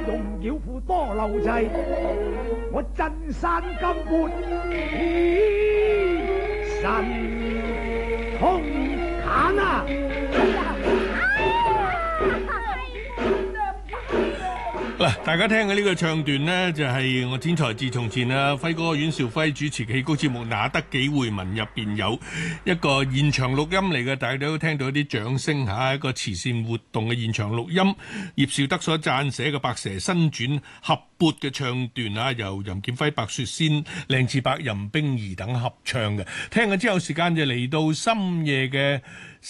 用妖符多漏掣，我鎮山金缽神通砍啊！ 嗱，大家聽嘅呢個唱段呢，就係我天才自從前啊，輝哥阮兆輝主持嘅戲曲節目《那得幾回文》入邊有一個現場錄音嚟嘅，大家都聽到一啲掌聲嚇，一個慈善活動嘅現場錄音。葉紹德所撰寫嘅《白蛇新傳》合撥嘅唱段啊，由任劍輝、白雪仙、靚次伯、任冰兒等合唱嘅。聽咗之後，時間就嚟到深夜嘅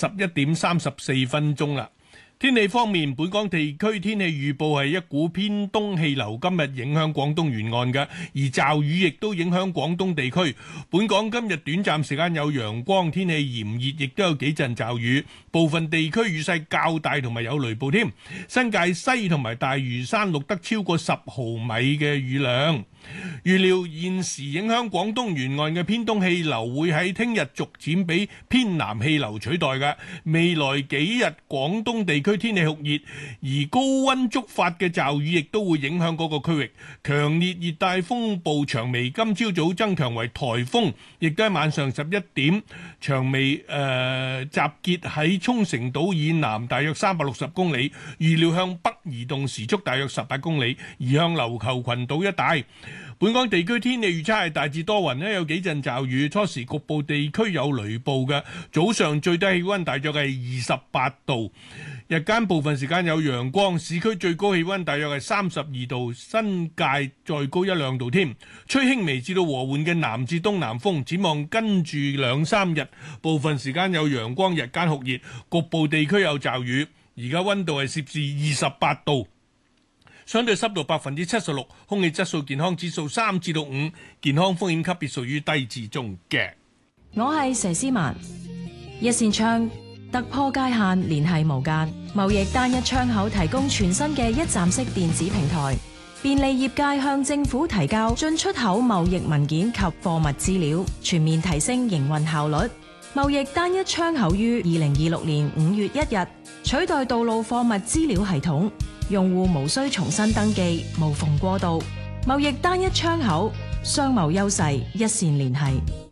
11:34啦。天氣方面，本港地區天氣預報係一股偏東氣流今日影響廣東沿岸嘅，而驟雨亦都影響廣東地區。本港今日短暫時間有陽光，天氣炎熱，亦都有幾陣驟雨，部分地區雨勢較大同埋有雷暴添。新界西同埋大嶼山錄得超過10毫米嘅雨量。預料現時影響廣東沿岸嘅偏東氣流會喺聽日逐漸俾偏南氣流取代嘅。未來幾日廣東地區天氣酷熱，而高溫觸發嘅驟雨亦都會影響嗰個區域。強烈熱帶風暴長眉今朝早增強為颱風，亦都喺晚上11點，長眉集結喺沖繩島以南大約360公里，預料向北移動，時速大約18公里，移向琉球群島一帶。本港地區天氣預測係大致多雲，有幾陣驟雨，初時局部地區有雷暴嘅。早上最低氣溫大約係28度，日間部分時間有陽光，市區最高氣溫大約係32度，新界再高1、2度添。吹輕微至到和緩嘅南至東南風，展望跟住2、3日，部分時間有陽光，日間酷熱，局部地區有驟雨。而家溫度係攝氏28度。相對濕度76%，空氣質素健康指數3至5，健康風險級別屬於低至中嘅。 我係佘詩曼，一扇窗突破界限，聯繫無間。貿易單一窗口提供全新嘅一站式電子平台，便利業界向政府提交進出口貿易文件及貨物資料，全面提升營運效率。貿易單一窗口於2026年5月1日取代道路貨物資料系統。用戶無需重新登記，無縫過渡。貿易單一窗口，商貿優勢一線聯繫。